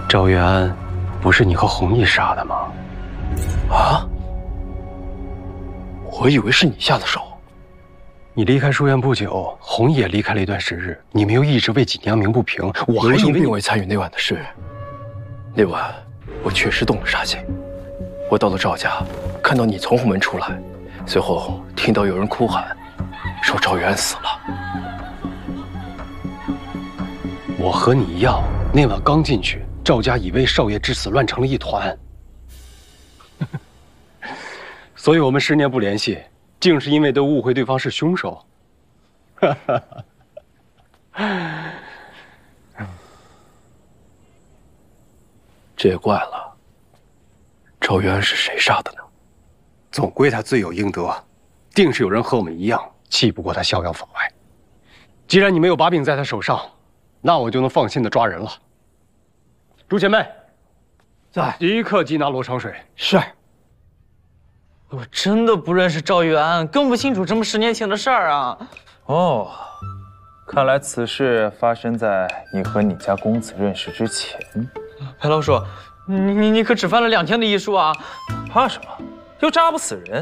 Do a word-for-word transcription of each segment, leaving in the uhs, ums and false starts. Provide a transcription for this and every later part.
赵月安，不是你和弘毅杀的吗？ 啊！我以为是你下的手。 你离开书院不久，弘毅也离开了一段时日，你们又一直为锦娘鸣不平，我还以为并未参与那晚的事。那晚我确实动了杀心。我到了赵家，看到你从后门出来，随后听到有人哭喊，说赵月安死了。 我和你一样，那晚刚进去，赵家已为少爷之死乱成了一团。所以我们十年不联系，竟是因为都误会对方是凶手。 这也怪了。赵月安是谁杀的呢？ 总归他罪有应得，定是有人和我们一样，气不过他逍遥法外。既然你没有把柄在他手上，那我就能放心的抓人了。朱前辈， 在， 立刻缉拿罗长水。 是。 我真的不认识赵玉安，更不清楚这么十年前的事儿啊。 哦，看来此事发生在你和你家公子认识之前。 裴老叔，你你你可只犯了两天的医术啊！ 怕什么？又扎不死人。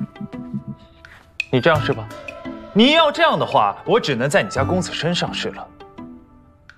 你这样试吧。你要这样的话，我只能在你家公子身上试了。